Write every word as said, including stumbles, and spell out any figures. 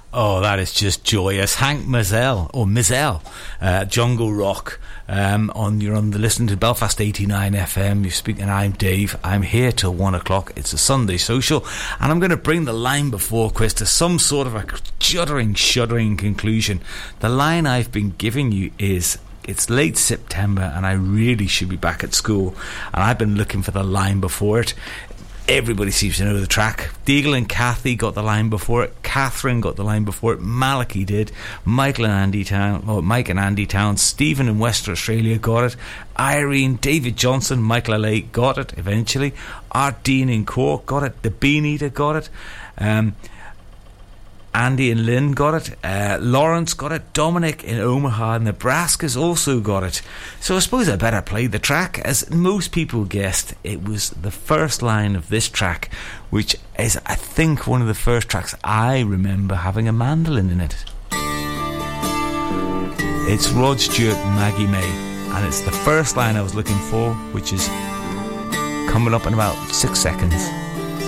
Oh, that is just joyous. Hank Mazel, or Mizell, uh, Jungle Rock. Um, on you're on the listening to Belfast eighty-nine F M. You're speaking. I'm Dave. I'm here till one o'clock. It's a Sunday social, and I'm going to bring the line before quiz to some sort of a shuddering, shuddering conclusion. The line I've been giving you is, it's late September, and I really should be back at school, and I've been looking for the line before it. Everybody seems to know the track. Deagle and Kathy got the line before it. Catherine got the line before it. Malachy did. Michael and Andy Town, oh, Mike and Andy Town. Stephen in Western Australia got it. Irene, David Johnson, Michael L A got it eventually. Art Dean in Cork got it. The Bean Eater got it. Um, Andy and Lynn got it. Uh, Lawrence got it. Dominic in Omaha, Nebraska's also got it. So I suppose I better play the track. As most people guessed, it was the first line of this track, which is, I think, one of the first tracks I remember having a mandolin in it. It's Rod Stewart and Maggie May, and it's the first line I was looking for, which is coming up in about six seconds.